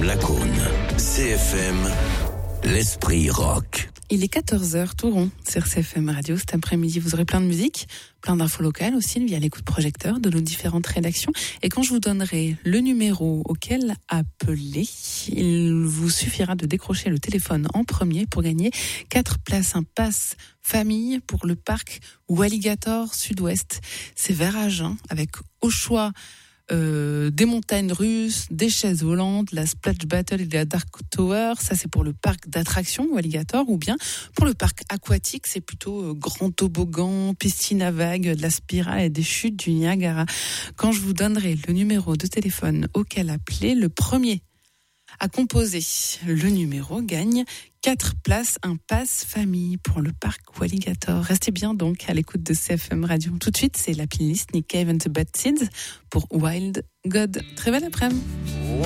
Lacaune. CFM, l'esprit rock. Il est 14h, tout rond, sur CFM Radio. Cet après-midi, vous aurez plein de musique, plein d'infos locales aussi, via les coups de projecteur de nos différentes rédactions. Et quand je vous donnerai le numéro auquel appeler, il vous suffira de décrocher le téléphone en premier pour gagner 4 places, un pass famille pour le parc Walligator Sud-Ouest. C'est vers Agen, avec au choix des montagnes russes, des chaises volantes, la Splash Battle et la Dark Tower. Ça, c'est pour le parc d'attractions Walligator. Ou bien pour le parc aquatique, c'est plutôt grand toboggan, piscine à vagues, de la spirale et des chutes du Niagara. Quand je vous donnerai le numéro de téléphone auquel appeler, le premier à composer le numéro gagne 4 places, un pass famille pour le parc Walligator. Restez bien donc à l'écoute de CFM Radio. Tout de suite, c'est la playlist Nick Cave and the Bad Seeds pour Wild God. Très belle après-midi.